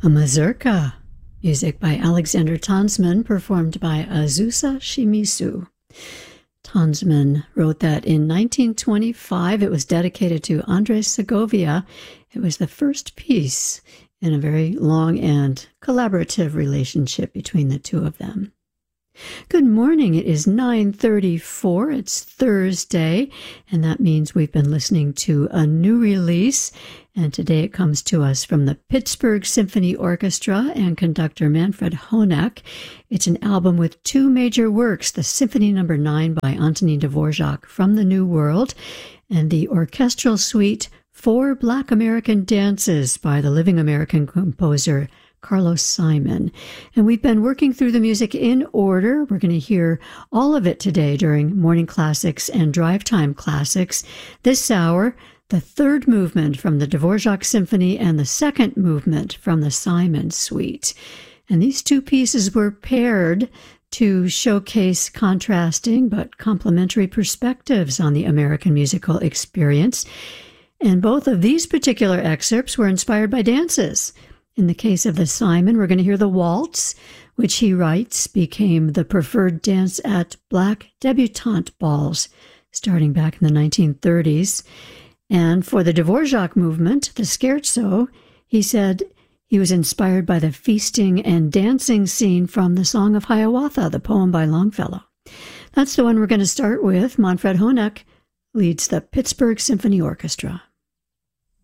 A mazurka, music by Alexander Tonsman, performed by Azusa Shimizu. Tonsman wrote that in 1925. It was dedicated to Andres Segovia. It was the first piece in a very long and collaborative relationship between the two of them. Good morning. It is 9:34. It's Thursday, and that means we've been listening to a new release, and today it comes to us from the Pittsburgh Symphony Orchestra and conductor Manfred Honeck. It's an album with two major works, the Symphony No. 9 by Antonin Dvorak from the New World, and the orchestral suite Four Black American Dances by the living American composer Carlos Simon. And we've been working through the music in order. We're going to hear all of it today during Morning Classics and Drive Time Classics. This hour, the third movement from the Dvorak Symphony and the second movement from the Simon Suite. And these two pieces were paired to showcase contrasting but complementary perspectives on the American musical experience. And both of these particular excerpts were inspired by dances. In the case of the Simon, we're going to hear the waltz, which he writes became the preferred dance at Black debutante balls, starting back in the 1930s. And for the Dvorak movement, the scherzo, he said he was inspired by the feasting and dancing scene from the Song of Hiawatha, the poem by Longfellow. That's the one we're going to start with. Manfred Honeck leads the Pittsburgh Symphony Orchestra.